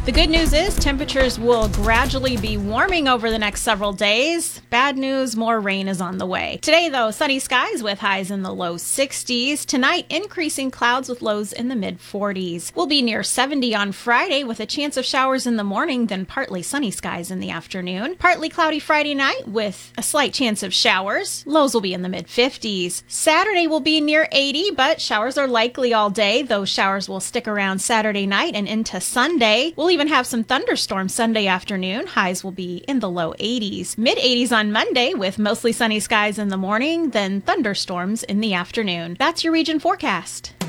The good news is temperatures will gradually be warming over the next several days. Bad news, more rain is on the way. Today, though, sunny skies with highs in the low 60s. Tonight, increasing clouds with lows in the mid 40s. We'll be near 70 on Friday with a chance of showers in the morning, then partly sunny skies in the afternoon. Partly cloudy Friday night with a slight chance of showers. Lows will be in the mid 50s. Saturday will be near 80, but showers are likely all day. Those showers will stick around Saturday night and into Sunday. We'll even have some thunderstorms Sunday afternoon. Highs will be in the low 80s. Mid 80s on Monday with mostly sunny skies in the morning, then thunderstorms in the afternoon. That's your region forecast.